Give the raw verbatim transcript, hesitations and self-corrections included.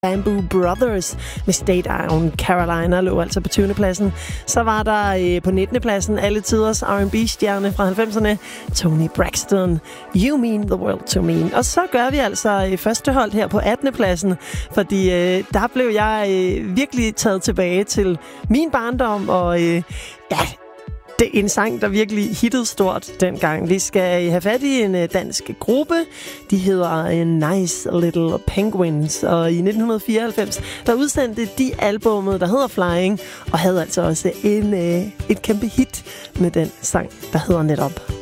Bamboo Brothers med Stay Down. Carolina lå altså på tyvende pladsen. Så var der øh, på nittende pladsen alle tiders R and B-stjerne fra halvfemserne, Toni Braxton. You Mean the World to Me. Og så gør vi altså øh, første hold her på attende pladsen, fordi øh, der blev jeg øh, virkelig taget tilbage til min barndom, og øh, ja... Det er en sang, der virkelig hittede stort dengang. Vi skal have fat i en dansk gruppe. De hedder Nice Little Penguins. Og i nitten fireoghalvfems, der udsendte de albummet, der hedder Flying, og havde altså også en, et kæmpe hit med den sang, der hedder netop